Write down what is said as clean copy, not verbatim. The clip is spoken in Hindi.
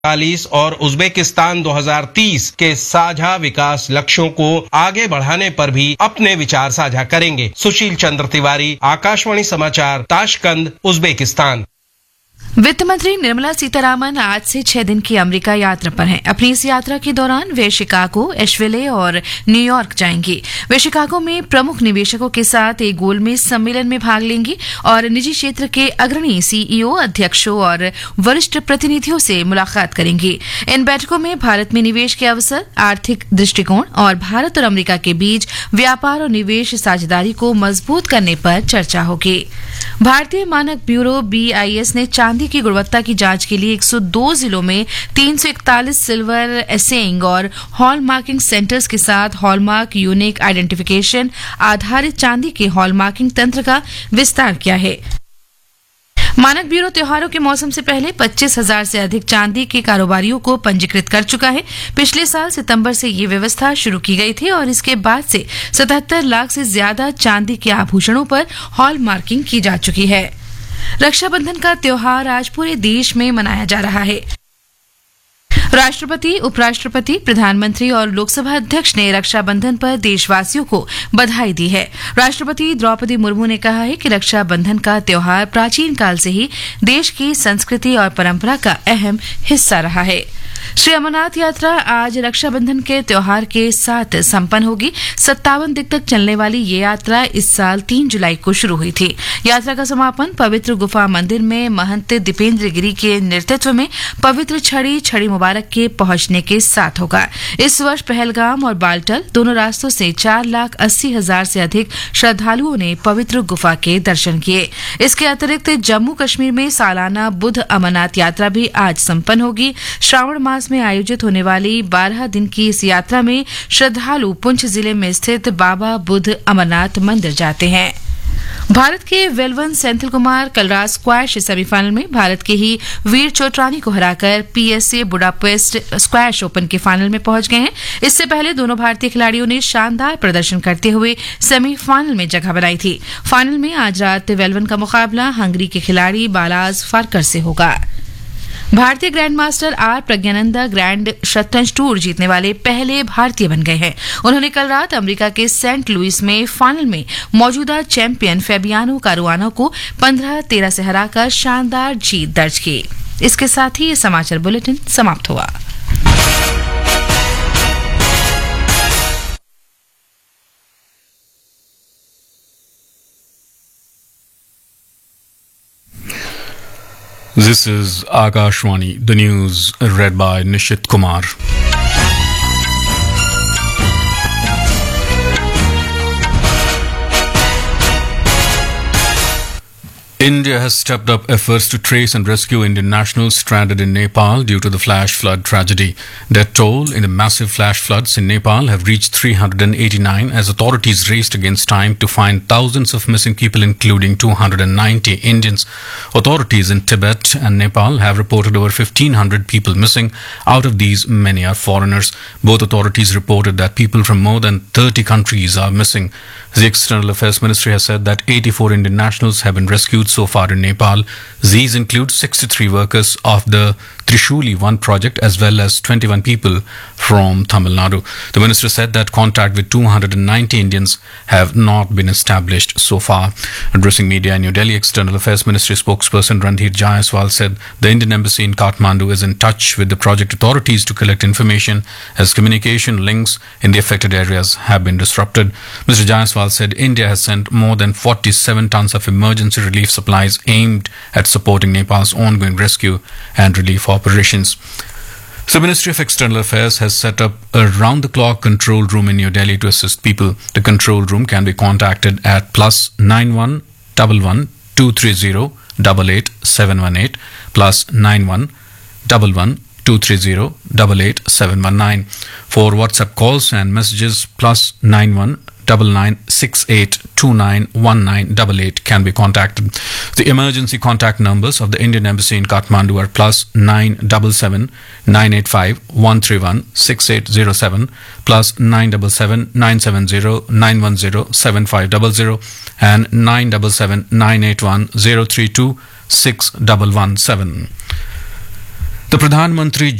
2040 और उज्बेकिस्तान 2030 के साझा विकास लक्ष्यों को आगे बढ़ाने पर भी अपने विचार साझा करेंगे। सुशील चंद्र तिवारी, आकाशवाणी समाचार, ताशकंद, उज्बेकिस्तान। वित्त मंत्री निर्मला सीतारामन आज से 6 दिन की अमेरिका यात्रा पर हैं। अपनी इस यात्रा के दौरान वे शिकागो, एशविले और न्यूयॉर्क जाएंगी। वे शिकागो में प्रमुख निवेशकों के साथ एक गोलमेज सम्मेलन में भाग लेंगी और निजी क्षेत्र के अग्रणी सीईओ, अध्यक्षों और वरिष्ठ प्रतिनिधियों से मुलाकात करेंगी। इन बैठकों में भारत में निवेश के अवसर, आर्थिक दृष्टिकोण और भारत और अमेरिका के बीच व्यापार और निवेश साझेदारी को मजबूत करने पर चर्चा होगी। भारतीय मानक ब्यूरो BIS ने चांदी की गुणवत्ता की जांच के लिए 102 जिलों में 341 सिल्वर एसेइंग और हॉलमार्किंग सेंटर्स के साथ हॉलमार्क यूनिक आइडेंटिफिकेशन आधारित चांदी के हॉलमार्किंग तंत्र का विस्तार किया है। मानक ब्यूरो त्योहारों के मौसम से पहले 25,000 से अधिक चांदी के कारोबारियों को पंजीकृत कर चुका है। पिछले साल सितंबर से ये व्यवस्था शुरू की गई थी और इसके बाद से 77 लाख से ज्यादा चांदी के आभूषणों पर हॉल मार्किंग की जा चुकी है। रक्षाबंधन का त्योहार आज पूरे देश में मनाया जा रहा है। राष्ट्रपति, उपराष्ट्रपति, प्रधानमंत्री और लोकसभा अध्यक्ष ने रक्षाबंधन पर देशवासियों को बधाई दी है। राष्ट्रपति द्रौपदी मुर्मू ने कहा है कि रक्षाबंधन का त्योहार प्राचीन काल से ही देश की संस्कृति और परंपरा का अहम हिस्सा रहा है। श्री अमरनाथ यात्रा आज रक्षाबंधन के त्योहार के साथ संपन्न होगी। 57 दिन तक चलने वाली ये यात्रा इस साल 3 जुलाई को शुरू हुई थी। यात्रा का समापन पवित्र गुफा मंदिर में महंत दीपेंद्र गिरी के नेतृत्व में पवित्र छड़ी मुबारक के पहुंचने के साथ होगा। इस वर्ष पहलगाम और बालटल दोनों रास्तों से 4,80,000 से अधिक श्रद्धालुओं ने पवित्र गुफा के दर्शन किए। इसके अतिरिक्त जम्मू कश्मीर में सालाना बुद्ध अमरनाथ यात्रा भी आज संपन्न होगी। श्रावण मास में आयोजित होने वाली 12 दिन की इस यात्रा में श्रद्धालु पुंछ जिले में स्थित बाबा बुद्ध अमरनाथ मंदिर जाते हैं। भारत के वेलवन सेंथिल कुमार कल रात स्क्वैश सेमीफाइनल में भारत के ही वीर चोटरानी को हराकर PSA बुडापेस्ट स्क्वैश ओपन के फाइनल में पहुंच गए हैं। इससे पहले दोनों भारतीय खिलाड़ियों ने शानदार प्रदर्शन करते हुए सेमीफाइनल में जगह बनाई थी। फाइनल में आज रात वेलवन का मुकाबला हंगरी के खिलाड़ी बालाज फारकर से होगा। भारतीय grand master are Praggnanandhaa grand शतरंज टूर जीतने वाले पहले भारतीय बन गए हैं। उन्होंने कल रात अमेरिका के सेंट लुइस में फाइनल में मौजूदा चैंपियन फेबियानो कारुआनो को 15-13 से हराकर शानदार जीत दर्ज की। इसके साथ ही ये समाचार बुलेटिन समाप्त हुआ। This is Akashwani, the news read by Nishit Kumar. India has stepped up efforts to trace and rescue Indian nationals stranded in Nepal due to the flash flood tragedy. Death toll in the massive flash floods in Nepal have reached 389 as authorities raced against time to find thousands of missing people, including 290 Indians. Authorities in Tibet and Nepal have reported over 1,500 people missing. Out of these, many are foreigners. Both authorities reported that people from more than 30 countries are missing. The External Affairs Ministry has said that 84 Indian nationals have been rescued so far in Nepal. These include 63 workers of the Trishuli 1 project as well as 21 people from Tamil Nadu. The minister said that contact with 290 Indians have not been established so far. Addressing media in New Delhi, External Affairs Ministry spokesperson Randhir Jaiswal said the Indian Embassy in Kathmandu is in touch with the project authorities to collect information as communication links in the affected areas have been disrupted. Mr. Jaiswal said India has sent more than 47 tons of emergency relief supplies aimed at supporting Nepal's ongoing rescue and relief operations. The Ministry of External Affairs has set up a round-the-clock control room in New Delhi to assist people. The control room can be contacted at +91 11 230 88718 +91 11 230 88719. For WhatsApp calls and messages, +91 9968291988 can be contacted. The emergency contact numbers of the Indian Embassy in Kathmandu are +977 985 131 6807 +977 970 910 7500 and 977 981 032 6117. The Pradhan Mantri